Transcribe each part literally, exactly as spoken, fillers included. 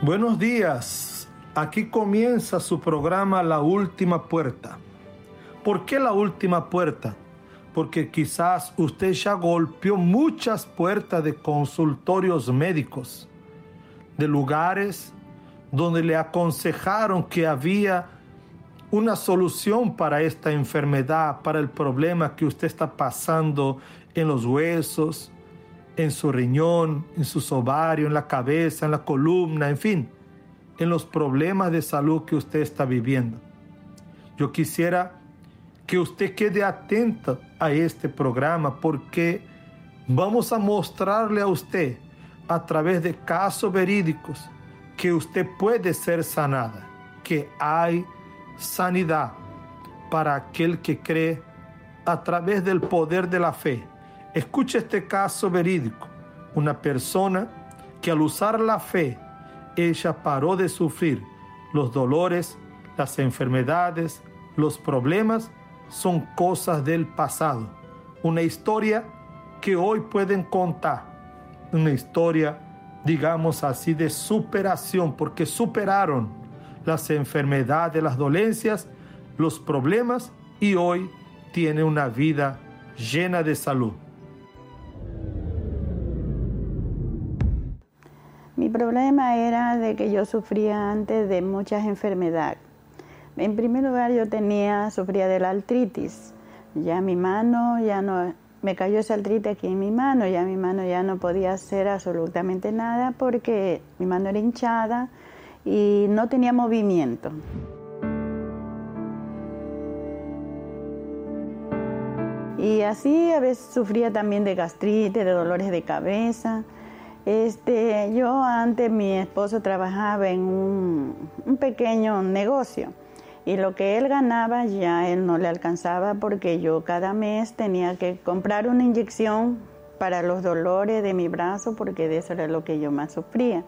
Buenos días, aquí comienza su programa La Última Puerta. ¿Por qué La Última Puerta? Porque quizás usted ya golpeó muchas puertas de consultorios médicos, de lugares donde le aconsejaron que había una solución para esta enfermedad, para el problema que usted está pasando en los huesos, en su riñón, en sus ovarios, en la cabeza, en la columna, en fin, en los problemas de salud que usted está viviendo. Yo quisiera que usted quede atento a este programa porque vamos a mostrarle a usted a través de casos verídicos que usted puede ser sanada, que hay sanidad para aquel que cree a través del poder de la fe. Escuche este caso verídico. Una persona que al usar la fe, ella paró de sufrir los dolores, las enfermedades, los problemas, son cosas del pasado. Una historia que hoy pueden contar. Una historia, digamos así, de superación, porque superaron las enfermedades, las dolencias, los problemas y hoy tiene una vida llena de salud. Mi problema era de que yo sufría antes de muchas enfermedades. En primer lugar, yo tenía, sufría de la artritis. Ya mi mano, ya no, me cayó esa artritis aquí en mi mano, ya mi mano ya no podía hacer absolutamente nada porque mi mano era hinchada y no tenía movimiento. Y así a veces sufría también de gastritis, de dolores de cabeza. Este, yo antes mi esposo trabajaba en un, un pequeño negocio y lo que él ganaba ya él no le alcanzaba porque yo cada mes tenía que comprar una inyección para los dolores de mi brazo porque de eso era lo que yo más sufría.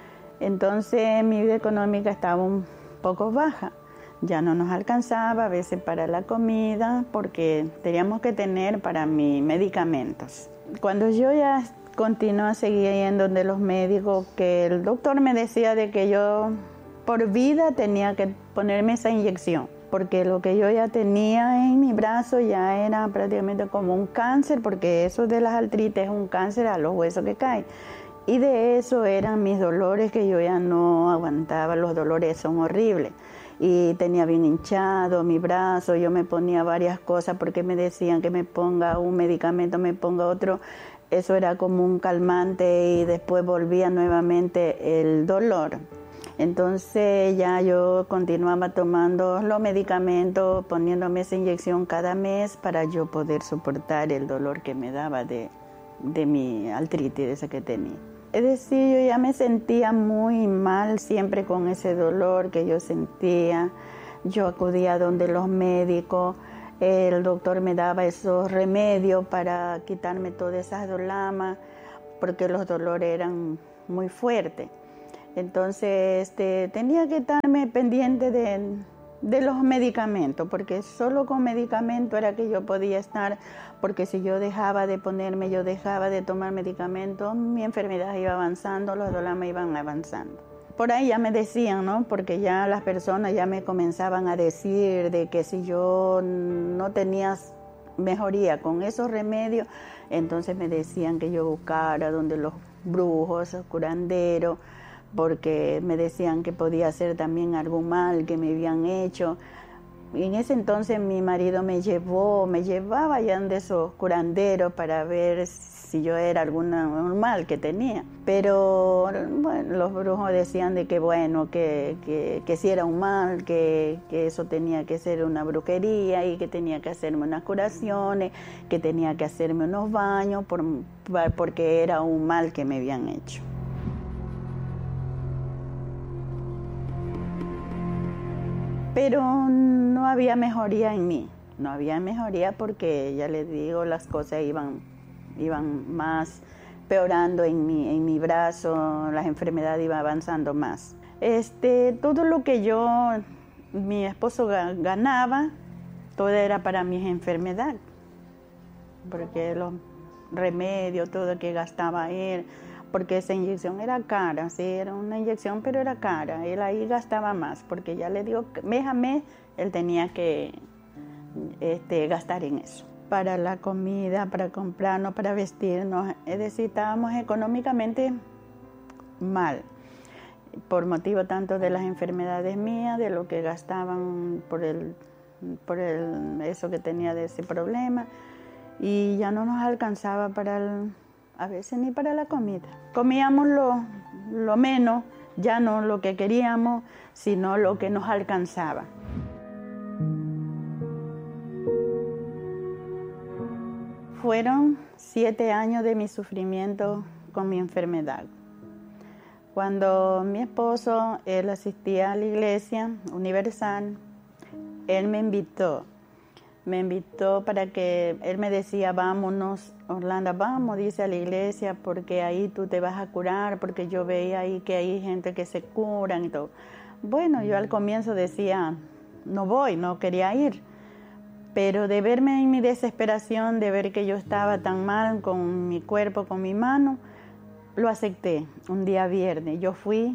Entonces mi vida económica estaba un poco baja, ya no nos alcanzaba a veces para la comida porque teníamos que tener para mis medicamentos. Cuando yo ya continué a seguir yendo donde los médicos, que el doctor me decía de que yo por vida tenía que ponerme esa inyección, porque lo que yo ya tenía en mi brazo ya era prácticamente como un cáncer, porque eso de las artritis es un cáncer a los huesos que caen. Y de eso eran mis dolores que yo ya no aguantaba, los dolores son horribles. Y tenía bien hinchado mi brazo, yo me ponía varias cosas porque me decían que me ponga un medicamento, me ponga otro. Eso era como un calmante y después volvía nuevamente el dolor. Entonces ya yo continuaba tomando los medicamentos, poniéndome esa inyección cada mes para yo poder soportar el dolor que me daba de, de mi artritis esa que tenía. Es decir, yo ya me sentía muy mal siempre con ese dolor que yo sentía. Yo acudía donde los médicos. El doctor me daba esos remedios para quitarme todas esas dolamas porque los dolores eran muy fuertes. Entonces este, tenía que estarme pendiente de, de los medicamentos porque solo con medicamentos era que yo podía estar, porque si yo dejaba de ponerme, yo dejaba de tomar medicamentos, mi enfermedad iba avanzando, los dolamas iban avanzando. Por ahí ya me decían, ¿no? Porque ya las personas ya me comenzaban a decir de que si yo no tenía mejoría con esos remedios, entonces me decían que yo buscara donde los brujos, los curanderos, porque me decían que podía ser también algún mal que me habían hecho. Y en ese entonces mi marido me llevó, me llevaba allá de esos curanderos para ver si yo era algún mal que tenía. Pero bueno, los brujos decían de que bueno, que, que, que si era un mal, que, que eso tenía que ser una brujería y que tenía que hacerme unas curaciones, que tenía que hacerme unos baños por, porque era un mal que me habían hecho. Pero no había mejoría en mí, no había mejoría porque ya les digo, las cosas iban, iban más peorando en mi, en mi brazo, las enfermedades iban avanzando más. Este, todo lo que yo, mi esposo ganaba, todo era para mis enfermedades, porque los remedios, todo lo que gastaba él, porque esa inyección era cara, sí, era una inyección, pero era cara. Él ahí gastaba más, porque ya le digo, mes a mes, él tenía que este, gastar en eso. Para la comida, para comprarnos, para vestirnos, es decir, estábamos económicamente mal, por motivo tanto de las enfermedades mías, de lo que gastaban por el, por el, eso que tenía de ese problema, y ya no nos alcanzaba para el, a veces ni para la comida. Comíamos lo, lo menos, ya no lo que queríamos, sino lo que nos alcanzaba. Fueron siete años de mi sufrimiento con mi enfermedad. Cuando mi esposo, él asistía a la iglesia universal, él me invitó. Me invitó para que, él me decía, vámonos, Orlando, vamos, dice, a la iglesia, porque ahí tú te vas a curar, porque yo veía ahí que hay gente que se curan y todo. Bueno, yo al comienzo decía, no voy, no quería ir. Pero de verme en mi desesperación, de ver que yo estaba tan mal con mi cuerpo, con mi mano, lo acepté. Un día viernes, yo fui.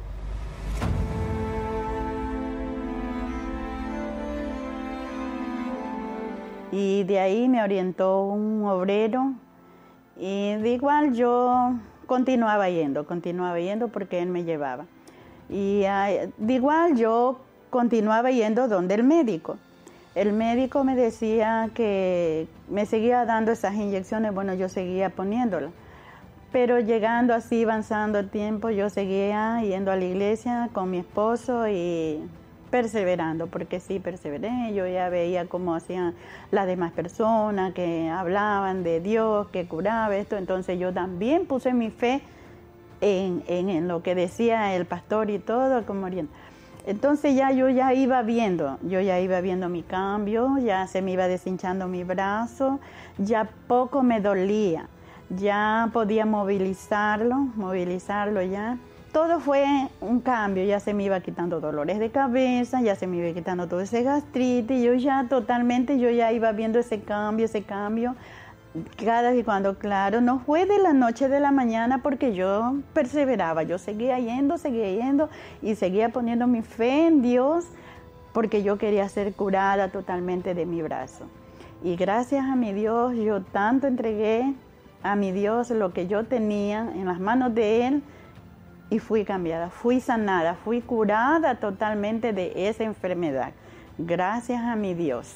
Y de ahí me orientó un obrero y de igual yo continuaba yendo, continuaba yendo porque él me llevaba. Y de igual yo continuaba yendo donde el médico. El médico me decía que me seguía dando esas inyecciones, bueno, yo seguía poniéndolas. Pero llegando así, avanzando el tiempo, yo seguía yendo a la iglesia con mi esposo y perseverando, porque sí, perseveré. Yo ya veía cómo hacían las demás personas, que hablaban de Dios, que curaba esto. Entonces yo también puse mi fe en, en, en lo que decía el pastor y todo, como orienta. Entonces ya yo ya iba viendo, yo ya iba viendo mi cambio, ya se me iba deshinchando mi brazo, ya poco me dolía, ya podía movilizarlo, movilizarlo ya. Todo fue un cambio, ya se me iba quitando dolores de cabeza, ya se me iba quitando todo ese gastritis, yo ya totalmente, yo ya iba viendo ese cambio, ese cambio. Cada vez cuando, claro, no fue de la noche de la mañana porque yo perseveraba, yo seguía yendo, seguía yendo y seguía poniendo mi fe en Dios porque yo quería ser curada totalmente de mi brazo. Y gracias a mi Dios, yo tanto entregué a mi Dios lo que yo tenía en las manos de Él y fui cambiada, fui sanada, fui curada totalmente de esa enfermedad. Gracias a mi Dios.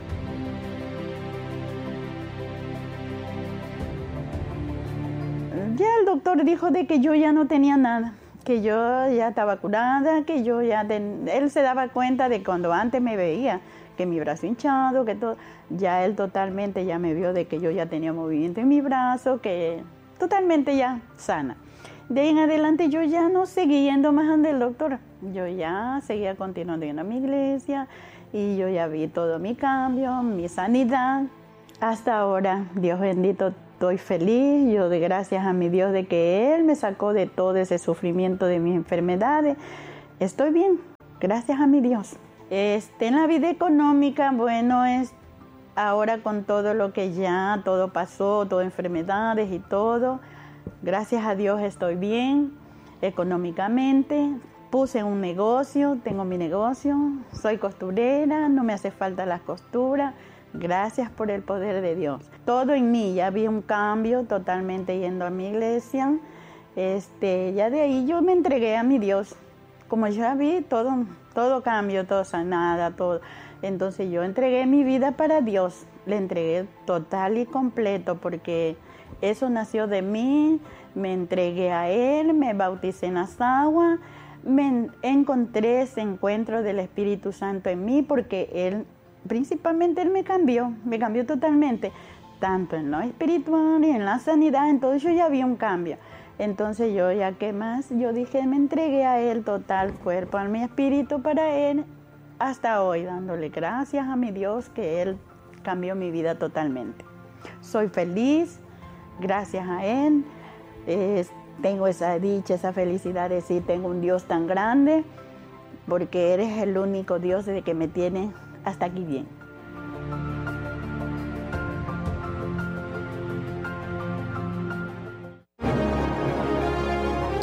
Ya el doctor dijo de que yo ya no tenía nada, que yo ya estaba curada, que yo ya... Ten... Él se daba cuenta de cuando antes me veía, que mi brazo hinchado, que todo... Ya él totalmente ya me vio de que yo ya tenía movimiento en mi brazo, que totalmente ya sana. De ahí en adelante yo ya no seguí yendo más ante el doctor. Yo ya seguía continuando yendo a mi iglesia y yo ya vi todo mi cambio, mi sanidad. Hasta ahora, Dios bendito, estoy feliz, yo de gracias a mi Dios de que Él me sacó de todo ese sufrimiento de mis enfermedades. Estoy bien, gracias a mi Dios. Este, en la vida económica, bueno, es ahora con todo lo que ya, todo pasó, todas enfermedades y todo. Gracias a Dios estoy bien económicamente. Puse un negocio, tengo mi negocio, soy costurera, no me hace falta las costuras. Gracias por el poder de Dios. Todo en mí, ya vi un cambio totalmente yendo a mi iglesia. Este, ya de ahí yo me entregué a mi Dios. Como ya vi todo, todo cambio, todo sanada, todo. Entonces yo entregué mi vida para Dios. Le entregué total y completo porque eso nació de mí. Me entregué a Él, me bauticé en las aguas. Me encontré ese encuentro del Espíritu Santo en mí porque Él... Principalmente Él me cambió, me cambió totalmente, tanto en lo espiritual y en la sanidad, entonces yo ya vi un cambio. Entonces yo ya qué más, yo dije, me entregué a Él total, cuerpo, alma y espíritu para Él, hasta hoy, dándole gracias a mi Dios que Él cambió mi vida totalmente. Soy feliz, gracias a Él, eh, tengo esa dicha, esa felicidad de decir, tengo un Dios tan grande, porque eres el único Dios de que me tiene hasta aquí bien.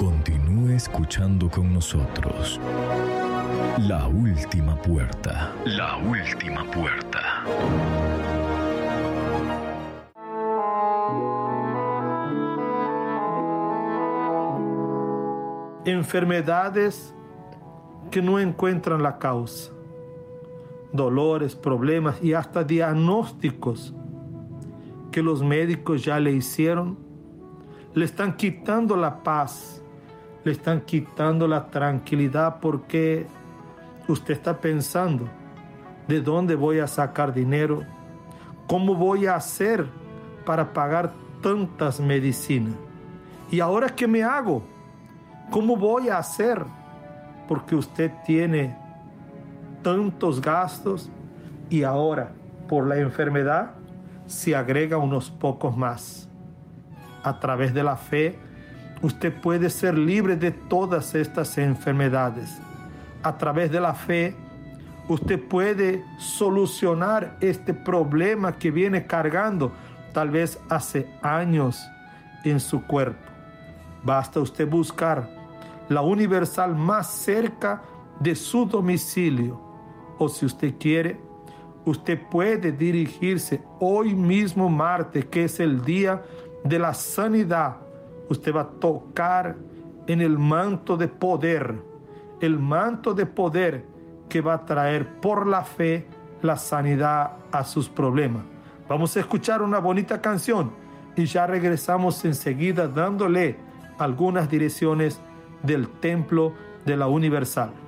Continúe escuchando con nosotros. La última puerta. La última puerta. Enfermedades que no encuentran la causa. Dolores, problemas y hasta diagnósticos que los médicos ya le hicieron, le están quitando la paz, le están quitando la tranquilidad, porque usted está pensando, ¿de dónde voy a sacar dinero? ¿Cómo voy a hacer para pagar tantas medicinas? ¿Y ahora qué me hago? ¿Cómo voy a hacer? Porque usted tiene tantos gastos y ahora por la enfermedad se agrega unos pocos más. A través de la fe, usted puede ser libre de todas estas enfermedades. A través de la fe, usted puede solucionar este problema que viene cargando tal vez hace años en su cuerpo. Basta usted buscar la Universal más cerca de su domicilio. O si usted quiere, usted puede dirigirse hoy mismo martes, que es el día de la sanidad. Usted va a tocar en el manto de poder, el manto de poder que va a traer por la fe la sanidad a sus problemas. Vamos a escuchar una bonita canción y ya regresamos enseguida dándole algunas direcciones del templo de la Universal.